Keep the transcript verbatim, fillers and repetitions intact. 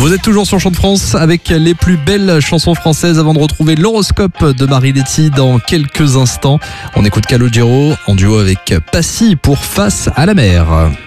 Vous êtes toujours sur Chant de France avec les plus belles chansons françaises avant de retrouver l'horoscope de Marie Letty dans quelques instants. On écoute Calogero en duo avec Passy pour Face à la mer.